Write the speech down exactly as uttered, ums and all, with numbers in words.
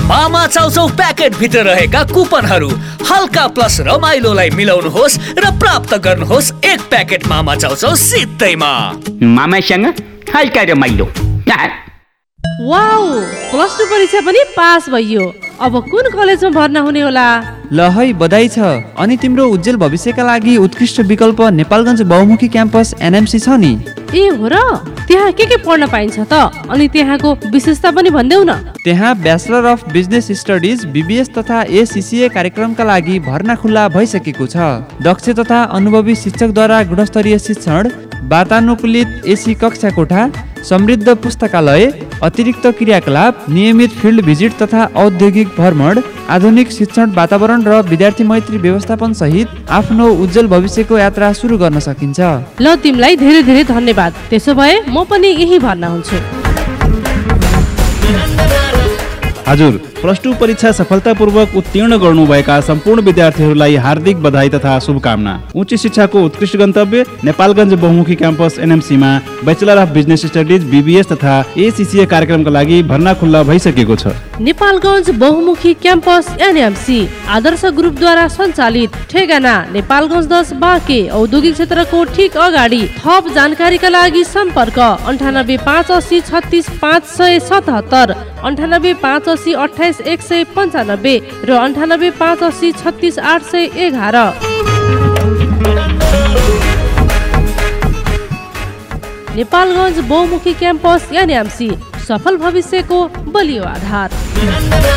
मामा चाउचाउ प्याकेट भित्र रहेका कुपनहरू हल्का प्लस रमाइलोलाई मिलाउनुहोस् र प्राप्त गर्नुहोस् एक प्याकेट मामा चाउचाउ सित्तैमा। मामासँग हल्का रमाइलो। वाउ, प्लस टू परीक्षा पनि पास भइयो। अब कुन कलेजमा भर्ना हुने होला? ल है बधाई छ। अनि तिम्रो उज्जवल भविष्यका लागि उत्कृष्ट विकल्प नेपालगञ्ज बहुमुखी क्याम्पस एनएमसी छ नि। ए हो र, त्यहाँ के के पढ्न पाइन्छ त? अनि त्यहाँको विशेषता पनि भन्देऊ न। त्यहाँ bachelor of business studies BBS तथा एसीसीए कार्यक्रमका लागि भर्ना खुल्ला भइसकेको छ। दक्ष तथा अनुभवी शिक्षकद्वारा गुणस्तरीय शिक्षण, वातानुकूलित एसी कक्षा कोठा, समृद्ध पुस्तकालय, अतिरिक्त क्रियाकलाप, नियमित फिल्ड भिजिट तथा औद्योगिक भ्रमण, आधुनिक शिक्षण वातावरण र विद्यार्थी मैत्री व्यवस्थापन सहित आफ्नो उज्जवल भविष्यको यात्रा सुरु गर्न सकिन्छ। ल तिमीलाई धेरै धेरै धन्यवाद। त्यसो भए म पनि यही भर्ना हुन्छु। हजुर, प्लस टू परीक्षा सफलतापूर्वक उत्तीर्ण गर्नुभएका सम्पूर्ण विद्यार्थीहरूलाई हार्दिक बधाई तथा शुभकामना। उच्च शिक्षाको उत्कृष्ट गन्तव्य नेपालगञ्ज बहुमुखी campus एनएमसीमा bachelor of business studies BBS तथा एसीसीए कार्यक्रमका लागि भर्ना खुल्ला भइसकेको छ। नेपालगञ्ज बहुमुखी क्याम्पस एनएमसी आदर्श ग्रुपद्वारा सञ्चालित, ठेगाना नेपालगञ्ज दस बाँके, औद्योगिक क्षेत्रको ठिक अगाडि। थप जानकारीका लागि सम्पर्क अन्ठानब्बे पाँच असी छत्तिस पाँच सय सतहत्तर, अन्ठानब्बे पाँच असी अठाइस एक सय पन्चानब्बे र अन्ठानब्बे पाँच असी छत्तिस आठ सय एघार। नेपालगञ्ज बहुमुखी क्याम्पस एनएमसी, सफल भविष्यको बलियो आधार।